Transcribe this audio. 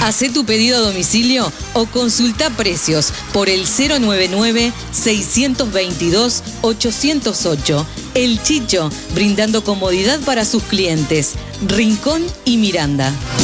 Hacé tu pedido a domicilio o consulta precios por el 099-622-808. El Chicho, brindando comodidad para sus clientes. Rincón y Miranda.